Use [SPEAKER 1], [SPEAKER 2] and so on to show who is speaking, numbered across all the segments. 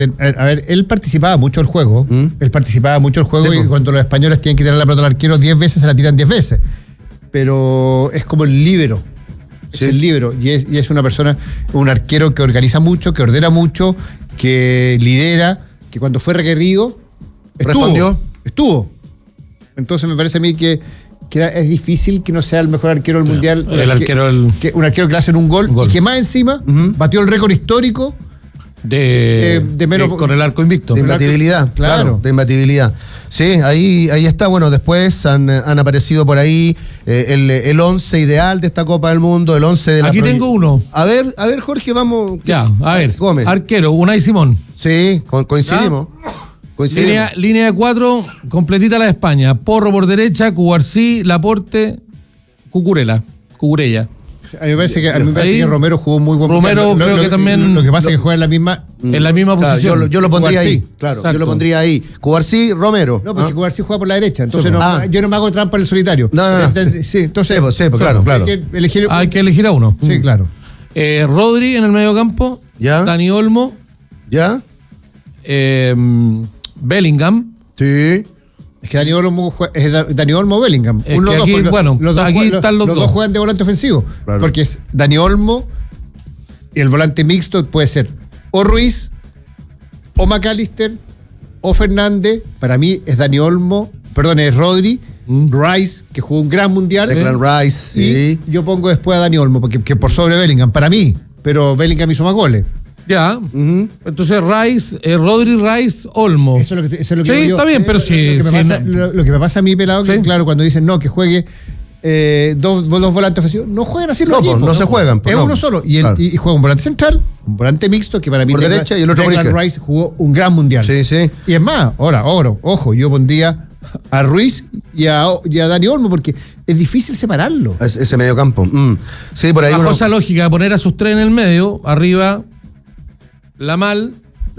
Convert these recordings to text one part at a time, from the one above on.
[SPEAKER 1] A ver, él participaba mucho del juego. Sí, y cuando los españoles tienen que tirar la pelota al arquero 10 veces, se la tiran 10 veces. Pero es como el líbero. Es el líbero. Y es una persona, un arquero que organiza mucho, que ordena mucho, que lidera, que cuando fue requerido, estuvo. Entonces me parece a mí que es difícil que no sea el mejor arquero del mundial. Un arquero que le hacen un gol y que más encima batió el récord histórico
[SPEAKER 2] de menos con el arco invicto.
[SPEAKER 3] De imbatibilidad, claro, de imbatibilidad. Sí, ahí está. Bueno, después han aparecido por ahí el 11 ideal de esta Copa del Mundo, el 11 de la...
[SPEAKER 2] Aquí tengo uno.
[SPEAKER 3] A ver, Jorge, vamos.
[SPEAKER 2] Ya, a ver.
[SPEAKER 3] Gómez.
[SPEAKER 2] Arquero, Unai Simón.
[SPEAKER 3] Sí, coincidimos.
[SPEAKER 2] Línea de 4, completita la de España. Porro por derecha, Cubarsí, Laporte, Cucurella.
[SPEAKER 1] A mí me parece que Romero jugó muy buen
[SPEAKER 2] partido. Romero creo que también...
[SPEAKER 1] Lo que pasa es que juega en la misma
[SPEAKER 2] posición.
[SPEAKER 3] Yo lo pondría ahí, claro. Yo lo pondría ahí. Cubarsí, Romero.
[SPEAKER 1] No, porque Cubarsí juega por la derecha. Entonces yo no me hago trampa en el solitario.
[SPEAKER 3] No.
[SPEAKER 1] Sí, entonces...
[SPEAKER 3] claro.
[SPEAKER 2] Hay que elegir a uno.
[SPEAKER 1] Sí, claro.
[SPEAKER 2] Rodri en el medio campo.
[SPEAKER 3] Ya.
[SPEAKER 2] Dani Olmo.
[SPEAKER 3] Ya.
[SPEAKER 2] Bellingham.
[SPEAKER 3] Sí.
[SPEAKER 1] Es que Dani Olmo Bellingham.
[SPEAKER 2] Aquí están los
[SPEAKER 1] dos juegan de volante ofensivo. Claro. Porque es Dani Olmo y el volante mixto puede ser o Ruiz, o McAllister, o Fernández. Para mí es es Rodri, Rice, que jugó un gran mundial.
[SPEAKER 3] Declan Rice, sí.
[SPEAKER 1] Y yo pongo después a Dani Olmo, porque por sobre Bellingham, para mí. Pero Bellingham hizo más goles.
[SPEAKER 2] Ya. Entonces Rodri, Rice, Olmo.
[SPEAKER 1] Eso es lo que
[SPEAKER 2] sí,
[SPEAKER 1] digo yo.
[SPEAKER 2] Está bien, pero sí.
[SPEAKER 1] Lo que me pasa a mí, pelado, que claro, cuando dicen no, que juegue dos volantes ofensivos, no juegan así los equipos.
[SPEAKER 3] No se juegan.
[SPEAKER 1] Es uno solo. Y juega un volante central, un volante mixto, que para mí
[SPEAKER 3] por derecha y el otro
[SPEAKER 1] Declan Rice jugó un gran mundial.
[SPEAKER 3] Sí.
[SPEAKER 1] Y es más, ojo, yo pondría a Ruiz y a Dani Olmo, porque es difícil separarlo.
[SPEAKER 3] Ese medio campo. Sí, por ahí.
[SPEAKER 2] Una cosa lógica, poner a sus tres en el medio, arriba Yamal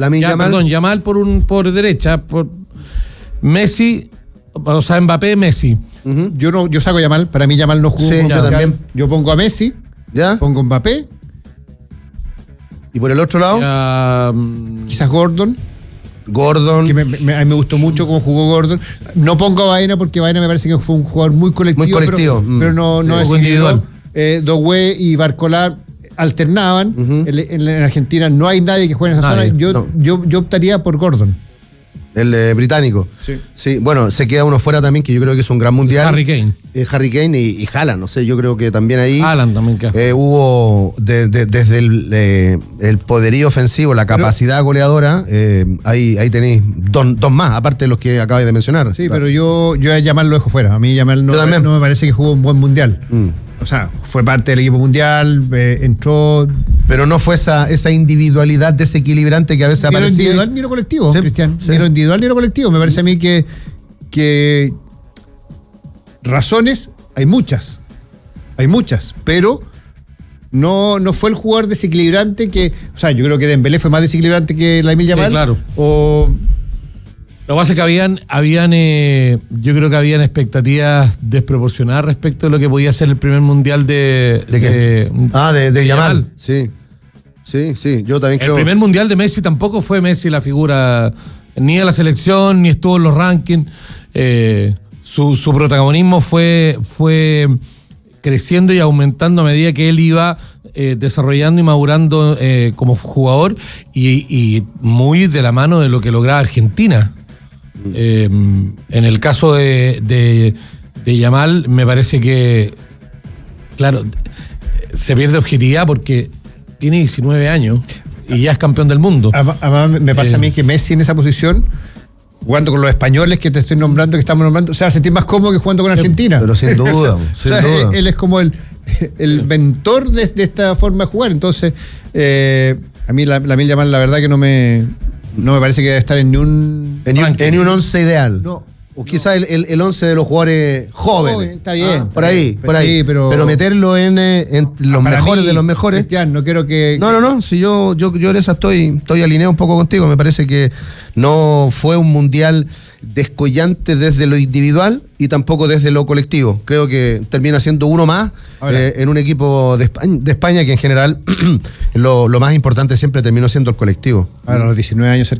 [SPEAKER 2] por derecha, por Messi, o sea, Mbappé, Messi.
[SPEAKER 1] Yo saco a Yamal, para mí Yamal no jugó.
[SPEAKER 3] Sí, yo también.
[SPEAKER 1] Yo pongo a Messi, pongo a Mbappé.
[SPEAKER 3] ¿Y por el otro lado?
[SPEAKER 1] Quizás Gordon. Que a mí me gustó mucho cómo jugó Gordon. No pongo a Baena porque Baena me parece que fue un jugador muy colectivo. Pero no es individual. Doué y Barcola alternaban. En Argentina no hay nadie que juegue en esa zona. Yo optaría por Gordon.
[SPEAKER 3] El británico. Sí. Bueno, se queda uno fuera también, que yo creo que es un gran mundial.
[SPEAKER 2] Harry Kane
[SPEAKER 3] y Haaland, no sé, yo creo que también ahí
[SPEAKER 2] Haaland también
[SPEAKER 3] hubo desde el poderío ofensivo, la capacidad goleadora, ahí tenéis dos más, aparte de los que acabáis de mencionar.
[SPEAKER 1] Sí, claro. Pero yo a Yamal lo dejo fuera. A mí Yamal no me parece que jugó un buen mundial. O sea, fue parte del equipo mundial, entró...
[SPEAKER 3] Pero no fue esa individualidad desequilibrante que a veces aparece.
[SPEAKER 1] Ni lo individual ni lo colectivo, Cristian. Ni lo individual ni lo colectivo. Me parece a mí que razones hay muchas, pero no fue el jugador desequilibrante que... O sea, yo creo que Dembélé fue más desequilibrante que Lamine Yamal.
[SPEAKER 2] Sí, claro. Lo que pasa es que yo creo que habían expectativas desproporcionadas respecto de lo que podía ser el primer mundial de
[SPEAKER 3] Yamal. Sí, yo también creo.
[SPEAKER 2] El primer mundial de Messi tampoco fue Messi la figura ni de la selección, ni estuvo en los rankings. Su protagonismo fue creciendo y aumentando a medida que él iba desarrollando y madurando como jugador y muy de la mano de lo que lograba Argentina. En el caso de Yamal, me parece que, claro, se pierde objetividad porque tiene 19 años y ya es campeón del mundo.
[SPEAKER 1] Además, me pasa a mí que Messi en esa posición, jugando con los españoles que te estoy nombrando, que estamos nombrando, se va a sentir más cómodo que jugando con Argentina.
[SPEAKER 3] Pero sin duda.
[SPEAKER 1] Él es como el mentor de esta forma de jugar. Entonces, a mí Lamine Yamal, la verdad que no me parece que debe estar en ni un
[SPEAKER 3] 11 ideal.
[SPEAKER 1] No.
[SPEAKER 3] O quizás el 11 de los jugadores jóvenes.
[SPEAKER 1] Está bien.
[SPEAKER 3] Por ahí.
[SPEAKER 1] Sí, pero
[SPEAKER 3] meterlo en los mejores de los mejores.
[SPEAKER 1] Cristian, no quiero que.
[SPEAKER 3] No. Si yo en esa estoy alineado un poco contigo. Me parece que no fue un mundial descollante desde lo individual y tampoco desde lo colectivo. Creo que termina siendo uno más en un equipo de España que en general lo más importante siempre terminó siendo el colectivo.
[SPEAKER 1] Ahora, a los 19 años